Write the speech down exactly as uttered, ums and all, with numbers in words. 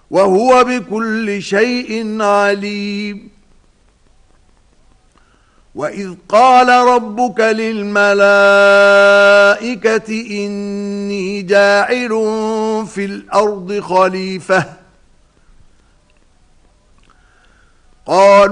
وهو بكل شيء عليم. وإذ قال ربك للملائكة إني جاعل في الأرض خليفة قالوا